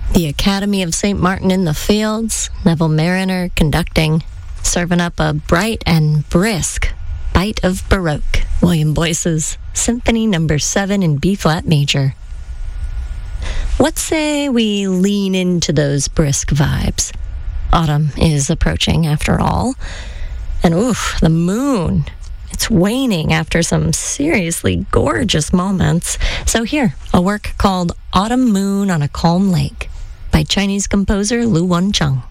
The Academy of St. Martin in the Fields, Neville Mariner conducting, serving up a bright and brisk bite of Baroque, William Boyce's Symphony No. 7 in B-flat major. What say we lean into those brisk vibes? Autumn is approaching, after all. And oof, the moon. It's waning after some seriously gorgeous moments. So here, a work called Autumn Moon on a Calm Lake by Chinese composer Lu Wencheng.